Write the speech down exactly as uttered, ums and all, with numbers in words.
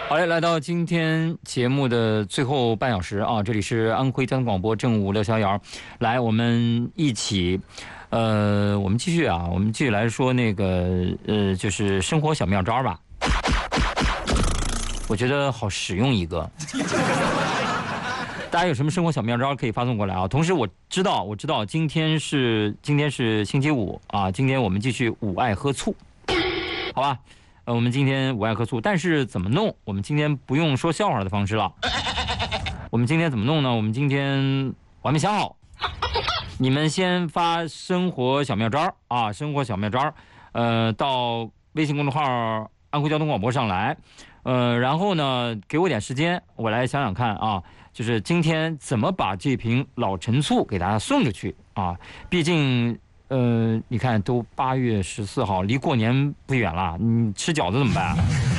好嘞，来到今天节目的最后半小时啊，这里是安徽交通广播正午六逍遥，来，我们一起，呃，我们继续啊，我们继续来说那个呃，就是生活小妙招吧。我觉得好实用一个。大家有什么生活小妙招可以发送过来啊？同时我知道，我知道今天是今天是星期五啊，今天我们继续午爱喝醋，好吧？呃，我们今天午爱喝醋，但是怎么弄？我们今天不用说笑话的方式了。我们今天怎么弄呢？我们今天我还没想好。你们先发生活小妙招啊，生活小妙招，呃，到微信公众号安徽交通广播上来，呃，然后呢，给我点时间，我来想想看啊，就是今天怎么把这瓶老陈醋给大家送出去啊？毕竟。呃，你看，都八月十四号，离过年不远了。你吃饺子怎么办？